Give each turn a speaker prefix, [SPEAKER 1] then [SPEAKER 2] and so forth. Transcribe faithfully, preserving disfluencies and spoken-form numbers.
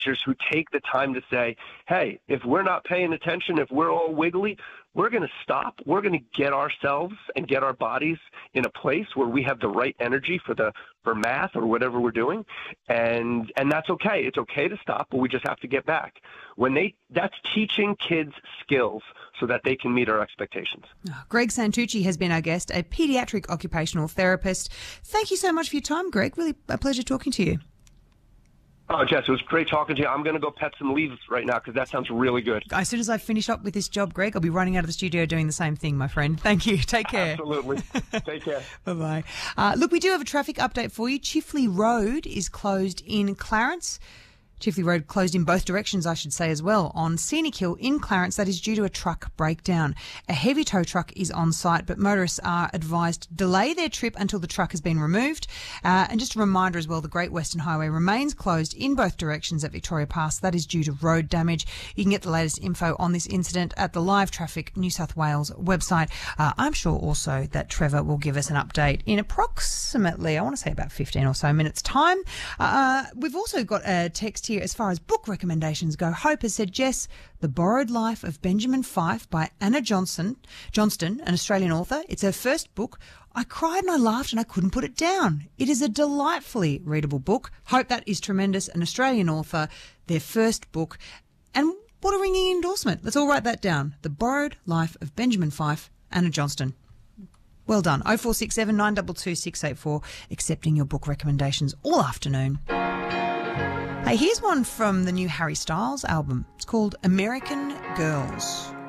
[SPEAKER 1] teachers who take the time to say, hey, if we're not paying attention, if we're all wiggly, we're going to stop. We're going to get ourselves and get our bodies in a place where we have the right energy for the for math or whatever we're doing, and and that's okay. It's okay to stop, but we just have to get back. When they that's teaching kids skills so that they can meet our expectations.
[SPEAKER 2] Greg Santucci has been our guest, a pediatric occupational therapist. Thank you so much for your time, Greg. Really a pleasure talking to you.
[SPEAKER 1] Oh, Jess, it was great talking to you. I'm going to go pet some leaves right now because that sounds really good.
[SPEAKER 2] As soon as I finish up with this job, Greg, I'll be running out of the studio doing the same thing, my friend. Thank you. Take care.
[SPEAKER 1] Absolutely. Take care.
[SPEAKER 2] Bye-bye. Uh, look, we do have a traffic update for you. Chifley Road is closed in Clarence. Chifley Road closed in both directions, I should say, as well. On Scenic Hill in Clarence, that is due to a truck breakdown. A heavy tow truck is on site, but motorists are advised to delay their trip until the truck has been removed. Uh, and just a reminder as well, the Great Western Highway remains closed in both directions at Victoria Pass. That is due to road damage. You can get the latest info on this incident at the Live Traffic New South Wales website. Uh, I'm sure also that Trevor will give us an update in approximately, I want to say about fifteen or so minutes' time. Uh, we've also got a text here as far as book recommendations go. Hope has said, Jess, The Borrowed Life of Benjamin Fife by Anna Johnson, Johnston, an Australian author. It's her first book. I cried and I laughed and I couldn't put it down. It is a delightfully readable book. Hope that is tremendous. An Australian author, their first book. And what a ringing endorsement. Let's all write that down. The Borrowed Life of Benjamin Fife, Anna Johnston. Well done. oh four six seven, nine two two, six eight four, accepting your book recommendations all afternoon. Hey, here's one from the new Harry Styles album. It's called American Girls.